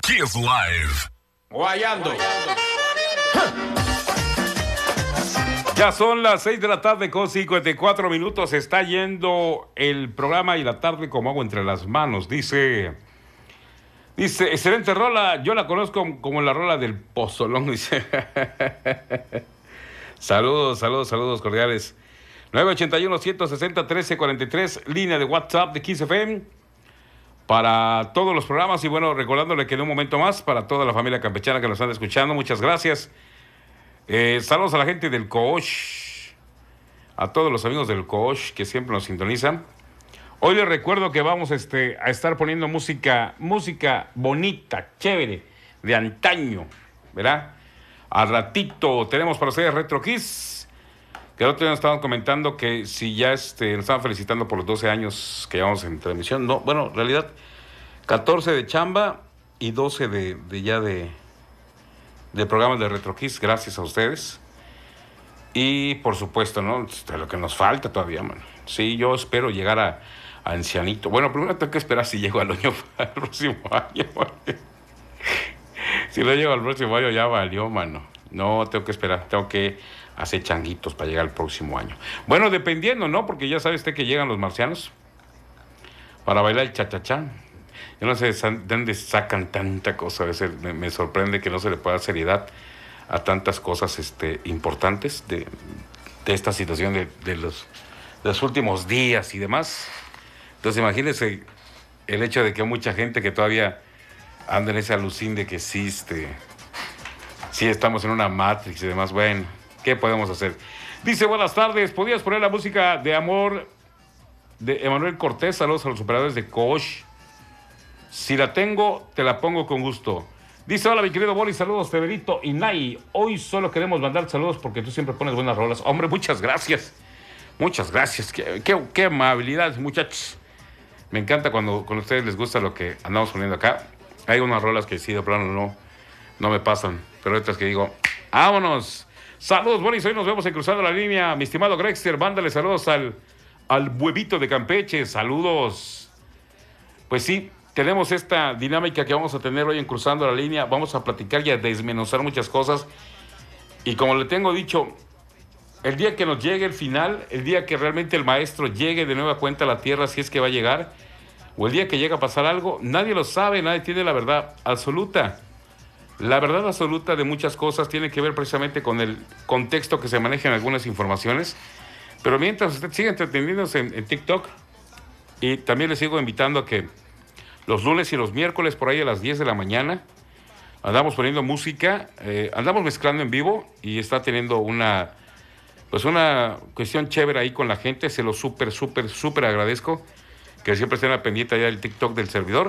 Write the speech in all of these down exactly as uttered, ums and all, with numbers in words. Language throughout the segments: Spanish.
Kiss Live. Guayando. Ya son las seis de la tarde con cincuenta y cuatro minutos. Está yendo el programa y la tarde como agua entre las manos. Dice, dice, excelente rola. Yo la conozco como la rola del pozolón. Dice. Saludos, saludos, saludos cordiales. nueve ochenta y uno, ciento sesenta, trece cuarenta y tres, línea de WhatsApp de Kiss F M. Para todos los programas y bueno, recordándole que en un momento más, para toda la familia campechana que nos están escuchando, muchas gracias. Eh, saludos a la gente del Coach, a todos los amigos del Coach que siempre nos sintonizan. Hoy les recuerdo que vamos este, a estar poniendo música, música bonita, chévere, de antaño, ¿verdad? Al ratito tenemos para ustedes Retro Kiss. Que el otro día nos estaban comentando que si ya este, nos estaban felicitando por los doce años que llevamos en transmisión. No, bueno, en realidad, catorce de chamba y doce de, de ya de, de programas de Retro Kiss, gracias a ustedes. Y por supuesto, ¿no? De lo que nos falta todavía, mano. Sí, yo espero llegar a, a ancianito. Bueno, primero tengo que esperar si llego al año, al próximo año. Si no llego al próximo año, ya valió, mano. No, tengo que esperar, tengo que hacer changuitos para llegar al próximo año. Bueno, dependiendo, ¿no? Porque ya sabe usted que llegan los marcianos para bailar el cha-cha-cha. Yo no sé de dónde sacan tanta cosa. A veces me, me sorprende que no se le pueda dar seriedad a tantas cosas este, importantes de, de esta situación de, de, los, de los últimos días y demás. Entonces, imagínense el hecho de que hay mucha gente que todavía anda en ese alucín de que existe. Sí, estamos en una Matrix y demás. Bueno, ¿qué podemos hacer? Dice, buenas tardes, ¿podrías poner la música de amor de Emanuel Cortés? Saludos a los operadores de Coach. Si la tengo, te la pongo con gusto. Dice, hola mi querido Boli, saludos Teverito y Nay. Hoy solo queremos mandar saludos porque tú siempre pones buenas rolas. Hombre, muchas gracias. Muchas gracias. Qué, qué, qué amabilidad, muchachos. Me encanta cuando, cuando a ustedes les gusta lo que andamos poniendo acá. Hay unas rolas que sí, de plano no, no me pasan. Pero otras que digo, vámonos. Saludos, Boris, hoy nos vemos en Cruzando la Línea. Mi estimado Grexter, mándale saludos al, al huevito de Campeche. Saludos. Pues sí, tenemos esta dinámica que vamos a tener hoy en Cruzando la Línea. Vamos a platicar y a desmenuzar muchas cosas. Y como le tengo dicho, el día que nos llegue el final, el día que realmente el maestro llegue de nueva cuenta a la tierra, si es que va a llegar, o el día que llega a pasar algo, nadie lo sabe, nadie tiene la verdad absoluta. La verdad absoluta de muchas cosas tiene que ver precisamente con el contexto que se maneja en algunas informaciones. Pero mientras usted sigue entreteniéndose en, en TikTok, y también le sigo invitando a que los lunes y los miércoles por ahí a las diez de la mañana andamos poniendo música, eh, andamos mezclando en vivo y está teniendo una, pues una cuestión chévere ahí con la gente. Se lo súper, súper, súper agradezco que siempre estén al pendiente allá del TikTok del servidor.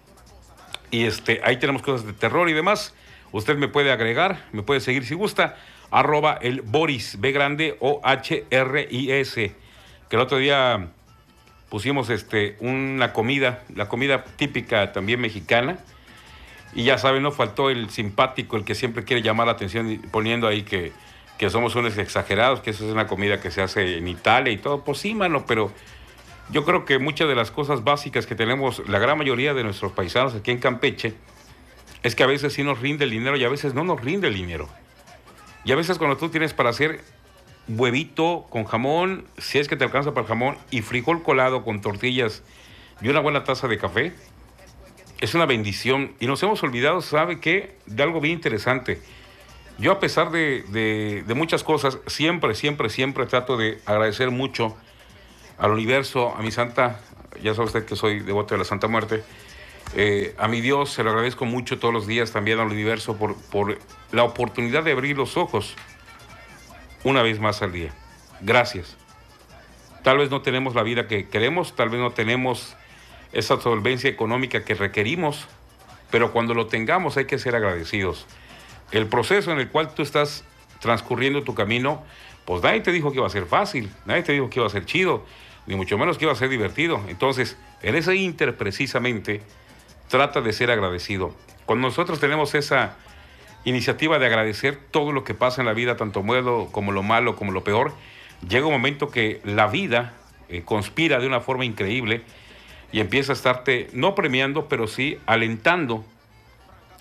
Y este, ahí tenemos cosas de terror y demás. Usted me puede agregar, me puede seguir si gusta, arroba el Boris, B grande O H R I S. Que el otro día pusimos este, una comida, la comida típica también mexicana. Y ya saben, no faltó el simpático, el que siempre quiere llamar la atención poniendo ahí que, que somos unos exagerados, que eso es una comida que se hace en Italia y todo. Pues sí, mano, pero yo creo que muchas de las cosas básicas que tenemos la gran mayoría de nuestros paisanos aquí en Campeche es que a veces sí nos rinde el dinero y a veces no nos rinde el dinero. Y a veces cuando tú tienes para hacer huevito con jamón, si es que te alcanza para el jamón, y frijol colado con tortillas y una buena taza de café, es una bendición. Y nos hemos olvidado, ¿sabe qué? De algo bien interesante. Yo, a pesar de, de, de muchas cosas, siempre, siempre, siempre trato de agradecer mucho al universo, a mi santa, ya sabe usted que soy devoto de la Santa Muerte, eh, a mi Dios se lo agradezco mucho todos los días, también al universo por, por la oportunidad de abrir los ojos una vez más al día. Gracias. Tal vez no tenemos la vida que queremos, tal vez no tenemos esa solvencia económica que requerimos, pero cuando lo tengamos hay que ser agradecidos. El proceso en el cual tú estás transcurriendo tu camino, pues nadie te dijo que iba a ser fácil, nadie te dijo que iba a ser chido, ni mucho menos que iba a ser divertido. Entonces, en ese inter precisamente, trata de ser agradecido. Cuando nosotros tenemos esa iniciativa de agradecer todo lo que pasa en la vida, tanto bueno como lo malo, como lo peor, llega un momento que la vida eh, conspira de una forma increíble y empieza a estarte, no premiando, pero sí alentando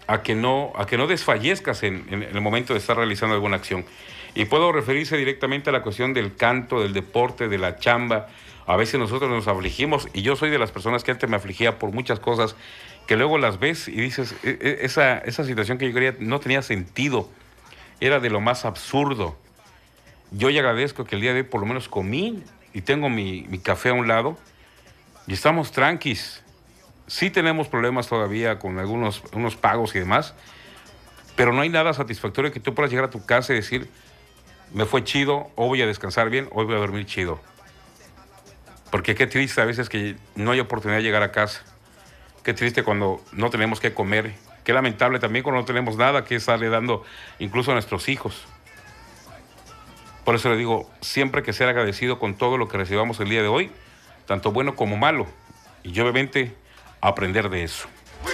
a que no, a que no desfallezcas en, en, en el momento de estar realizando alguna acción. Y puedo referirse directamente a la cuestión del canto, del deporte, de la chamba. A veces nosotros nos afligimos, y yo soy de las personas que antes me afligía por muchas cosas, que luego las ves y dices, e- e- esa, esa situación que yo quería no tenía sentido, era de lo más absurdo. Yo ya agradezco que el día de hoy por lo menos comí y tengo mi, mi café a un lado y estamos tranquis. Sí tenemos problemas todavía con algunos unos pagos y demás, pero no hay nada satisfactorio que tú puedas llegar a tu casa y decir, me fue chido, hoy voy a descansar bien, hoy voy a dormir chido. Porque qué triste a veces que no hay oportunidad de llegar a casa. Qué triste cuando no tenemos que comer. Qué lamentable también cuando no tenemos nada que estarle dando incluso a nuestros hijos. Por eso le digo, siempre que ser agradecido con todo lo que recibamos el día de hoy, tanto bueno como malo. Y obviamente aprender de eso.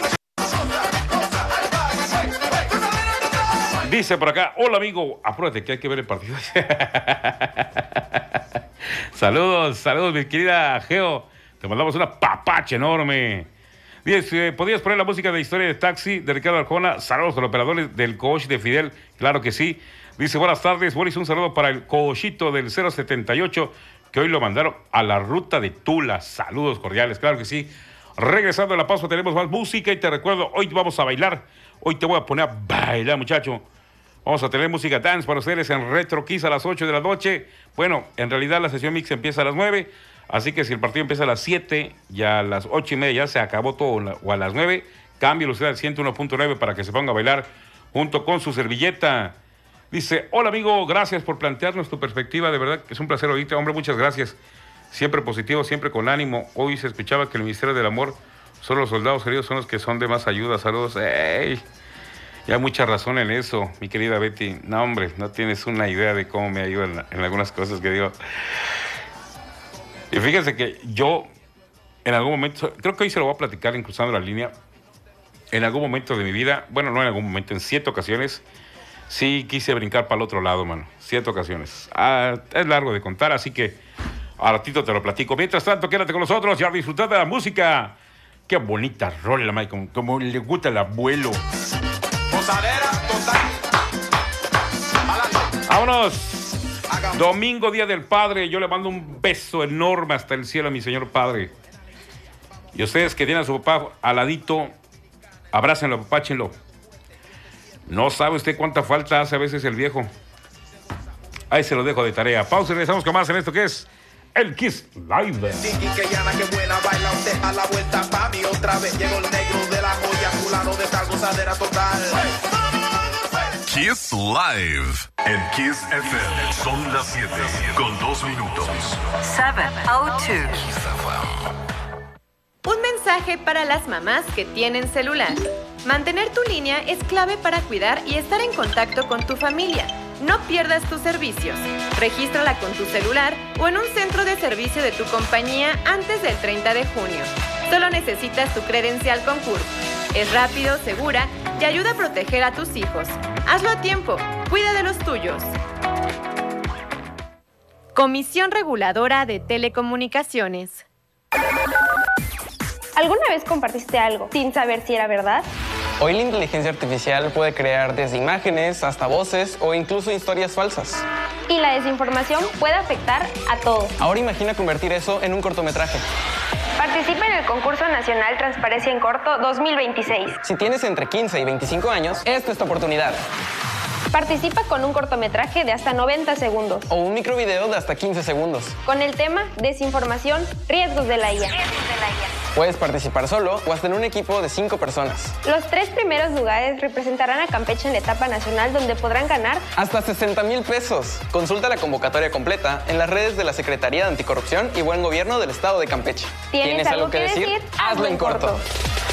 Dice por acá, hola amigo, apúrate que hay que ver el partido. Saludos, saludos mi querida Geo. Te mandamos una papacha enorme. Dice, ¿podrías poner la música de Historia de Taxi de Ricardo Arjona? Saludos a los operadores del coach de Fidel. Claro que sí. Dice, buenas tardes, Boris, un saludo para el coachito del cero setenta y ocho, que hoy lo mandaron a la ruta de Tula. Saludos cordiales, claro que sí. Regresando a la pausa tenemos más música y te recuerdo, hoy vamos a bailar. Hoy te voy a poner a bailar, muchacho. Vamos a tener música dance para ustedes en Retro Kiss a las ocho de la noche. Bueno, en realidad la sesión mix empieza a las nueve, así que si el partido empieza a las siete, ya a las ocho y media ya se acabó todo, o a las nueve, cámbialo usted al ciento uno punto nueve para que se ponga a bailar junto con su servilleta. Dice, hola amigo, gracias por plantearnos tu perspectiva, de verdad que es un placer oírte, hombre, muchas gracias. Siempre positivo, siempre con ánimo. Hoy se escuchaba que el Ministerio del Amor, solo los soldados heridos son los que son de más ayuda. Saludos. ¡Ey! Y hay mucha razón en eso, mi querida Betty. No, hombre, no tienes una idea de cómo me ayuda en, en algunas cosas que digo. Y fíjense que yo, en algún momento, creo que hoy se lo voy a platicar en Cruzando la Línea, en algún momento de mi vida, bueno, no en algún momento, en siete ocasiones, sí quise brincar para el otro lado, mano. Siete ocasiones. Ah, es largo de contar, así que a ratito te lo platico. Mientras tanto, quédate con nosotros y a disfrutar de la música. Qué bonita rola, Mike, como, como le gusta el abuelo. Vámonos. Domingo, Día del Padre. Yo le mando un beso enorme hasta el cielo a mi señor padre. Y ustedes que tienen a su papá al ladito, abrácenlo, apapáchenlo. No sabe usted cuánta falta hace a veces el viejo. Ahí se lo dejo de tarea. Pausa y regresamos con más en esto que es el Kiss Live. Kiss Live en Kiss F M. Son las siete con dos minutos. siete oh dos. Un mensaje para las mamás que tienen celular. Mantener tu línea es clave para cuidar y estar en contacto con tu familia. No pierdas tus servicios. Regístrala con tu celular o en un centro de servicio de tu compañía antes del treinta de junio. Solo necesitas tu credencial con C U R P. Es rápido, segura y ayuda a proteger a tus hijos. Hazlo a tiempo. Cuida de los tuyos. Comisión Reguladora de Telecomunicaciones. ¿Alguna vez compartiste algo sin saber si era verdad? Hoy la inteligencia artificial puede crear desde imágenes hasta voces o incluso historias falsas. Y la desinformación puede afectar a todos. Ahora imagina convertir eso en un cortometraje. Participa en el Concurso Nacional Transparencia en Corto dos mil veintiséis. Si tienes entre quince y veinticinco años, esta es tu oportunidad. Participa con un cortometraje de hasta noventa segundos. O un microvideo de hasta quince segundos. Con el tema Desinformación, riesgos de la I A. Riesgos de la I A. Puedes participar solo o hasta en un equipo de cinco personas. Los tres primeros lugares representarán a Campeche en la etapa nacional, donde podrán ganar hasta sesenta mil pesos. Consulta la convocatoria completa en las redes de la Secretaría de Anticorrupción y Buen Gobierno del Estado de Campeche. ¿Tienes, ¿Tienes algo, algo que decir? decir? Hazlo en corto. corto.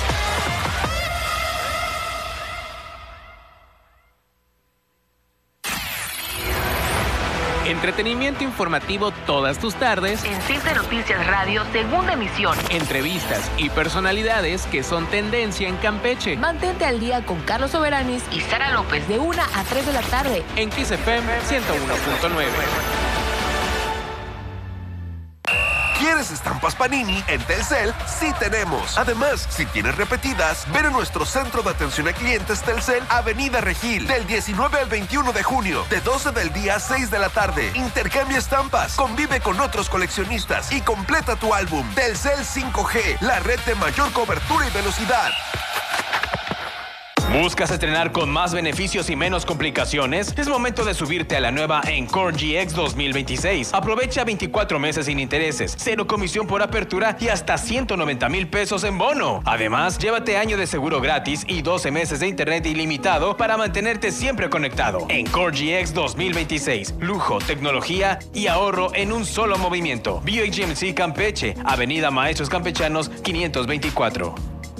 Entretenimiento informativo todas tus tardes. En Cince Noticias Radio, segunda emisión. Entrevistas y personalidades que son tendencia en Campeche. Mantente al día con Carlos Soberanis y Sara López de una a tres de la tarde. En Kiss F M ciento uno punto nueve. ¿Quieres estampas Panini? En Telcel sí tenemos. Además, si tienes repetidas, ven a nuestro centro de atención a clientes Telcel, Avenida Regil, del diecinueve al veintiuno de junio, de doce del día a seis de la tarde. Intercambia estampas, convive con otros coleccionistas y completa tu álbum. Telcel cinco G, la red de mayor cobertura y velocidad. ¿Buscas estrenar con más beneficios y menos complicaciones? Es momento de subirte a la nueva Encore G X dos mil veintiséis. Aprovecha veinticuatro meses sin intereses, cero comisión por apertura y hasta ciento noventa mil pesos en bono. Además, llévate año de seguro gratis y doce meses de internet ilimitado para mantenerte siempre conectado. Encore G X dos mil veintiséis. Lujo, tecnología y ahorro en un solo movimiento. B H M C Campeche, Avenida Maestros Campechanos quinientos veinticuatro.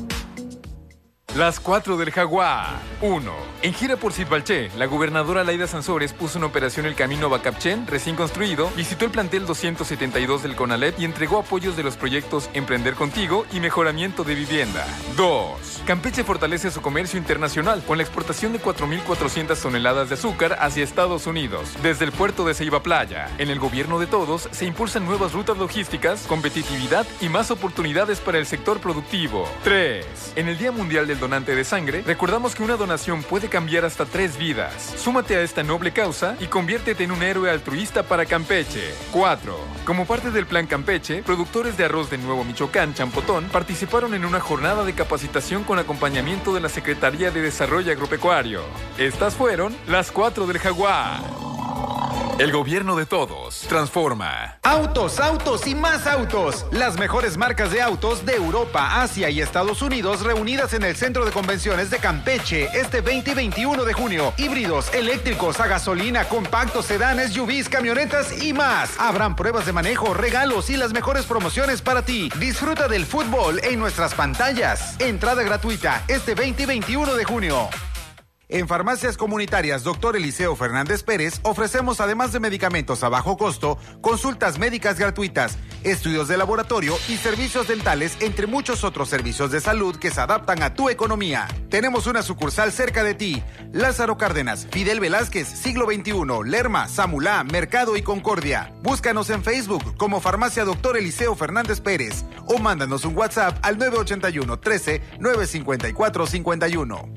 Las cuatro del Jaguar. uno. En gira por Sitbalché, la gobernadora Laida Sansores puso en operación el camino Bacapchen, recién construido, visitó el plantel doscientos setenta y dos del CONALEP y entregó apoyos de los proyectos Emprender Contigo y Mejoramiento de Vivienda. dos. Campeche fortalece su comercio internacional con la exportación de cuatro mil cuatrocientas toneladas de azúcar hacia Estados Unidos, desde el puerto de Ceiba Playa. En el gobierno de todos se impulsan nuevas rutas logísticas, competitividad y más oportunidades para el sector productivo. tres. En el Día Mundial del Donante de Sangre, recordamos que una donación puede cambiar hasta tres vidas. Súmate a esta noble causa y conviértete en un héroe altruista para Campeche. cuatro. Como parte del Plan Campeche, productores de arroz de Nuevo Michoacán, Champotón, participaron en una jornada de capacitación con acompañamiento de la Secretaría de Desarrollo Agropecuario. Estas fueron las cuatro del Jaguar. El gobierno de todos transforma. Autos, autos y más autos. Las mejores marcas de autos de Europa, Asia y Estados Unidos reunidas en el Centro de Convenciones de Campeche este veinte y veintiuno de junio. Híbridos, eléctricos, a gasolina, compactos, sedanes, S U Vs, camionetas y más. Habrán pruebas de manejo, regalos y las mejores promociones para ti. Disfruta del fútbol en nuestras pantallas. Entrada gratuita este veinte y veintiuno de junio. En Farmacias Comunitarias Doctor Eliseo Fernández Pérez ofrecemos, además de medicamentos a bajo costo, consultas médicas gratuitas, estudios de laboratorio y servicios dentales, entre muchos otros servicios de salud que se adaptan a tu economía. Tenemos una sucursal cerca de ti. Lázaro Cárdenas, Fidel Velázquez, Siglo veintiuno, Lerma, Samulá, Mercado y Concordia. Búscanos en Facebook como Farmacia Doctor Eliseo Fernández Pérez o mándanos un WhatsApp al nueve ocho uno, trece, nueve cincuenta y cuatro cincuenta y uno.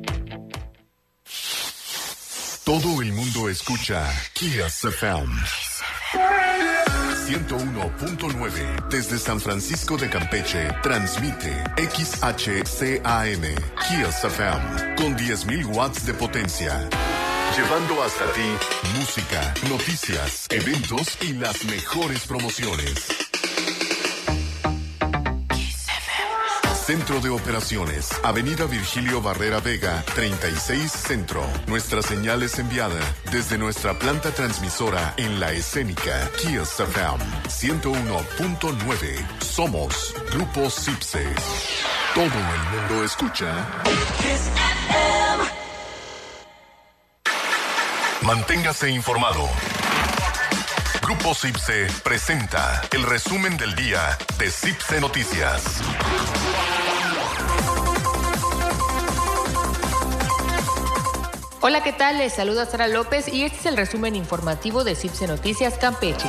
Todo el mundo escucha Kiss F M ciento uno punto nueve desde San Francisco de Campeche. Transmite X H C A M Kiss F M con diez mil watts de potencia, llevando hasta ti música, noticias, eventos y las mejores promociones. Centro de Operaciones, Avenida Virgilio Barrera Vega, treinta y seis Centro. Nuestra señal es enviada desde nuestra planta transmisora en La Escénica, Kiss F M ciento uno punto nueve. Somos Grupo Cipse. Todo el mundo escucha Kiss F M. Manténgase informado. Grupo Cipse presenta el resumen del día de Cipse Noticias. Hola, ¿qué tal? Les saluda Sara López y este es el resumen informativo de Cipse Noticias Campeche.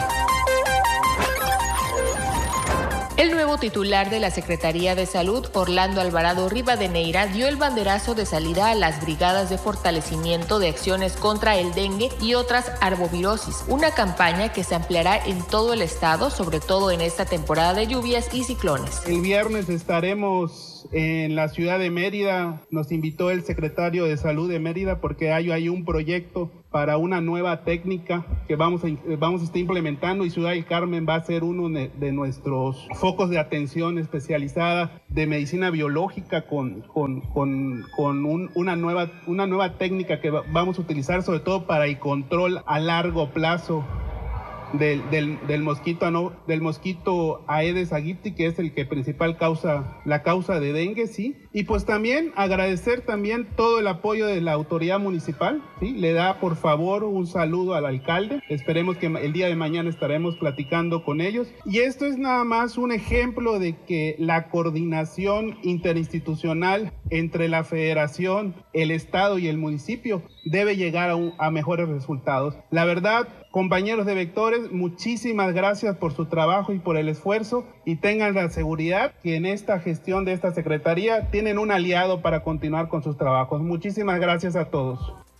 El nuevo titular de la Secretaría de Salud, Orlando Alvarado Rivadeneira, dio el banderazo de salida a las brigadas de fortalecimiento de acciones contra el dengue y otras arbovirosis, una campaña que se ampliará en todo el estado, sobre todo en esta temporada de lluvias y ciclones. El viernes estaremos en la ciudad de Mérida. Nos invitó el secretario de Salud de Mérida porque hay, hay un proyecto para una nueva técnica que vamos a, vamos a estar implementando, y Ciudad del Carmen va a ser uno de nuestros focos de atención especializada de medicina biológica con, con, con, con un, una, nueva, una nueva técnica que vamos a utilizar sobre todo para el control a largo plazo Del, del, del mosquito no, del mosquito Aedes aegypti, que es el que principal causa la causa de dengue, sí. Y pues también agradecer también todo el apoyo de la autoridad municipal, sí. Le da por favor un saludo al alcalde. Esperemos que el día de mañana estaremos platicando con ellos. Y esto es nada más un ejemplo de que la coordinación interinstitucional entre la federación, el estado y el municipio debe llegar a, un, a mejores resultados. La verdad, Compañeros de Vectores, muchísimas gracias por su trabajo y por el esfuerzo, y tengan la seguridad que en esta gestión de esta Secretaría tienen un aliado para continuar con sus trabajos. Muchísimas gracias a todos.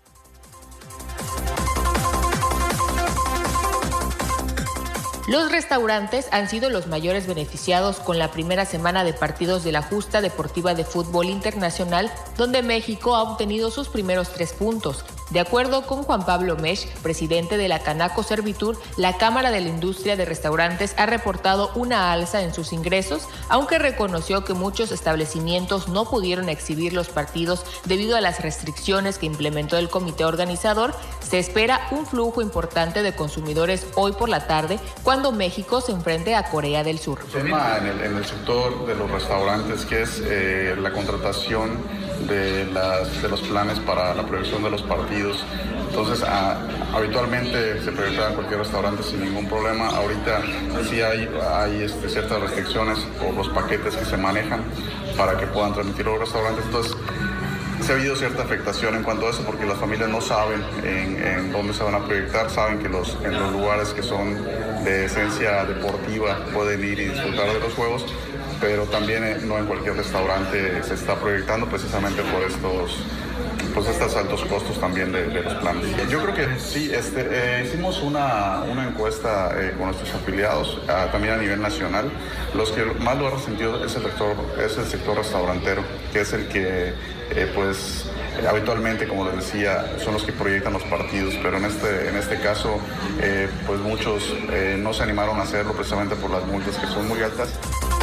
Los restaurantes han sido los mayores beneficiados con la primera semana de partidos de la Justa Deportiva de Fútbol Internacional, donde México ha obtenido sus primeros tres puntos. De acuerdo con Juan Pablo Mesh, presidente de la Canaco Servitur, la Cámara de la Industria de Restaurantes ha reportado una alza en sus ingresos, aunque reconoció que muchos establecimientos no pudieron exhibir los partidos debido a las restricciones que implementó el comité organizador. Se espera un flujo importante de consumidores hoy por la tarde, cuando México se enfrente a Corea del Sur. El tema en el, en el sector de los restaurantes, que es eh, la contratación de, las, de los planes para la proyección de los partidos. Entonces, a, habitualmente se proyectaba en cualquier restaurante sin ningún problema. Ahorita sí hay, hay este, ciertas restricciones por los paquetes que se manejan para que puedan transmitir los restaurantes. Entonces, sí ha habido cierta afectación en cuanto a eso, porque las familias no saben en, en dónde se van a proyectar, saben que los, en los lugares que son de esencia deportiva pueden ir y disfrutar de los juegos, pero también eh, no en cualquier restaurante se está proyectando precisamente por estos, pues estos altos costos también de, de los planes. Yo creo que sí, este, eh, hicimos una, una encuesta eh, con nuestros afiliados, uh, también a nivel nacional. Los que más lo han resentido es el sector, es el sector restaurantero, que es el que eh, pues eh, habitualmente, como les decía, son los que proyectan los partidos, pero en este, en este caso eh, pues muchos eh, no se animaron a hacerlo precisamente por las multas que son muy altas.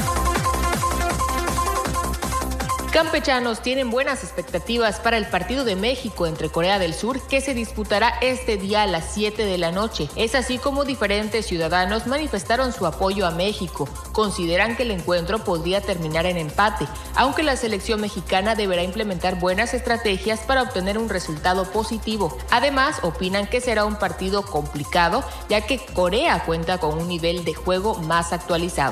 Campechanos tienen buenas expectativas para el partido de México entre Corea del Sur, que se disputará este día a las siete de la noche. Es así como diferentes ciudadanos manifestaron su apoyo a México. Consideran que el encuentro podría terminar en empate, aunque la selección mexicana deberá implementar buenas estrategias para obtener un resultado positivo. Además, opinan que será un partido complicado, ya que Corea cuenta con un nivel de juego más actualizado.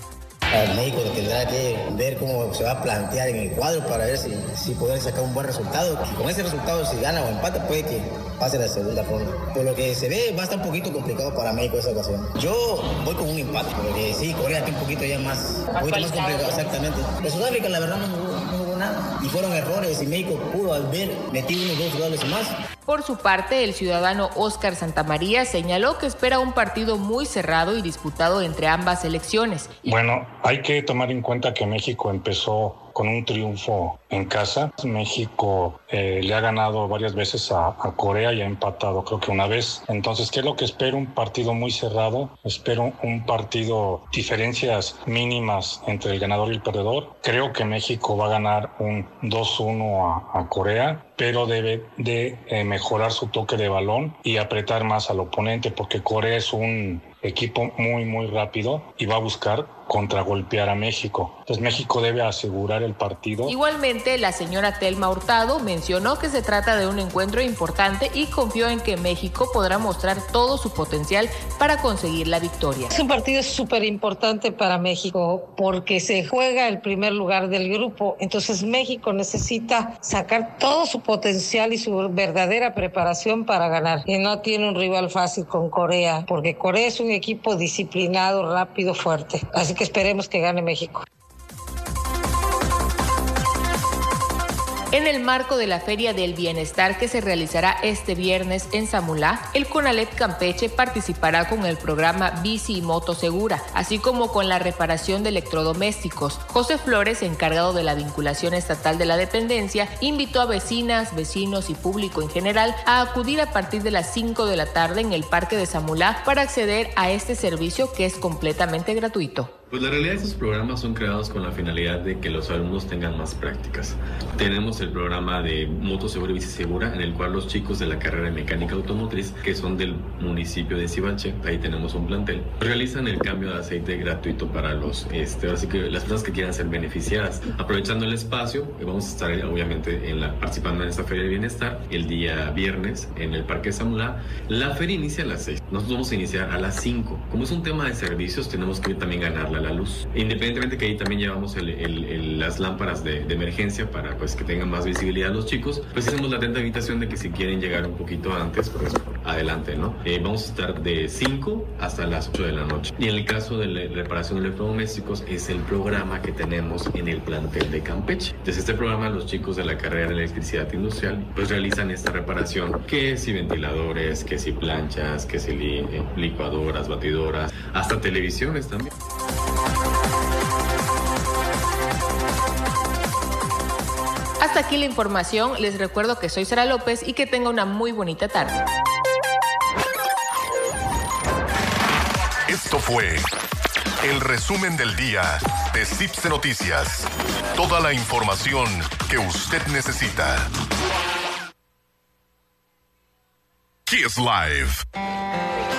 México tendrá que ver cómo se va a plantear en el cuadro para ver si, si poder sacar un buen resultado. Y con ese resultado, si gana o empata, puede que pase la segunda ronda. Por lo que se ve, va a estar un poquito complicado para México esa ocasión. Yo voy con un empate, porque sí, Corea está un poquito ya más, un poquito más complicado, exactamente. Pero Sudáfrica, la verdad, no jugó, no jugó nada. Y fueron errores, y México pudo al ver meter unos dos jugadores más. Por su parte, el ciudadano Óscar Santamaría señaló que espera un partido muy cerrado y disputado entre ambas selecciones. Bueno, hay que tomar en cuenta que México empezó con un triunfo en casa. México eh, le ha ganado varias veces a, a Corea y ha empatado creo que una vez. Entonces, ¿qué es lo que espero? Un partido muy cerrado. Espero un partido, diferencias mínimas entre el ganador y el perdedor. Creo que México va a ganar un dos uno a, a Corea, pero debe de eh, mejorar su toque de balón y apretar más al oponente, porque Corea es un equipo muy, muy rápido y va a buscar contragolpear a México. Entonces México debe asegurar el partido. Igualmente, la señora Telma Hurtado mencionó que se trata de un encuentro importante y confió en que México podrá mostrar todo su potencial para conseguir la victoria. Es un partido súper importante para México porque se juega el primer lugar del grupo. Entonces México necesita sacar todo su potencial y su verdadera preparación para ganar. Y no tiene un rival fácil con Corea, porque Corea es un equipo disciplinado, rápido, fuerte. Así que esperemos que gane México. En el marco de la Feria del Bienestar que se realizará este viernes en Samulá, el CONALEP Campeche participará con el programa Bici y Moto Segura, así como con la reparación de electrodomésticos. José Flores, encargado de la vinculación estatal de la dependencia, invitó a vecinas, vecinos y público en general a acudir a partir de las cinco de la tarde en el Parque de Samulá para acceder a este servicio que es completamente gratuito. Pues la realidad, estos programas son creados con la finalidad de que los alumnos tengan más prácticas. Tenemos el programa de Moto Segura y Bici Segura, en el cual los chicos de la carrera de mecánica automotriz, que son del municipio de Cibalche, ahí tenemos un plantel, realizan el cambio de aceite gratuito para los, este, así que las personas que quieran ser beneficiadas. Aprovechando el espacio, vamos a estar obviamente en la, participando en esta Feria de Bienestar el día viernes en el Parque de Samulá. La feria inicia a las seis, nosotros vamos a iniciar a las cinco. Como es un tema de servicios, tenemos que también ganarla la luz. Independientemente que ahí también llevamos el, el, el, las lámparas de, de emergencia para pues que tengan más visibilidad los chicos, pues hacemos la atenta invitación de que si quieren llegar un poquito antes, pues adelante, ¿no? Eh, vamos a estar de cinco hasta las ocho de la noche. Y en el caso de la reparación de electrodomésticos, es el programa que tenemos en el plantel de Campeche. Desde este programa, los chicos de la carrera de electricidad industrial pues realizan esta reparación, que si ventiladores, que si planchas, que si li, eh, licuadoras, batidoras, hasta televisiones también. Hasta aquí la información. Les recuerdo que soy Sara López y que tenga una muy bonita tarde. Esto fue el resumen del día de Cipse Noticias. Toda la información que usted necesita. Kiss Live.